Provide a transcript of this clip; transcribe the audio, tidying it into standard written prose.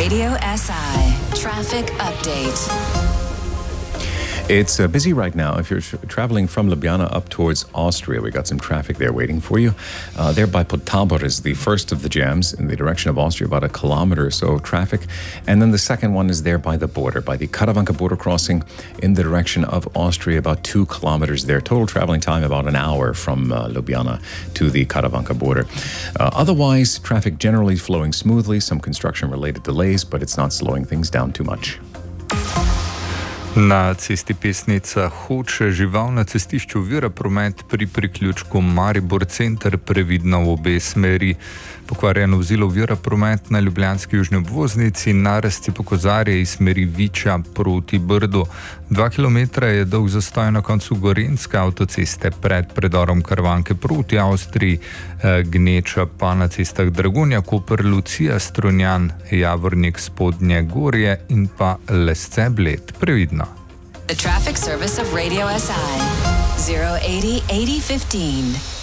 Radio SI Traffic Update. It's busy right now. If you're traveling from Ljubljana up towards Austria, we got some traffic there waiting for you. There by Podtabor is the first of the jams in the direction of Austria, about a kilometer or so of traffic. And then the second one is there by the border, by the Karavanka border crossing in the direction of Austria, about 2 kilometers there. Total traveling time about an hour from Ljubljana to the Karavanka border. Otherwise, traffic generally flowing smoothly, some construction-related delays, but it's not slowing things down too much. Na cesti Pesnica Hoče žival na cestišču ovira promet pri priključku Maribor center, previdno v obe smeri. Pokvarjeno vozilo ovira promet na ljubljanski južni obvoznici na Rasti po Kozarje iz smeri Viča proti Brdu. 2 kilometra je dolg zastoj na koncu Gorenjske avtoceste pred predorom Karavanke proti Avstriji, gneča pa na cestah Dragonja, Koper, Lucija, Strunjan, Javornik, Spodnje Gorje in pa Lesce Bled. Previdno. The traffic service of Radio SI 080 8015.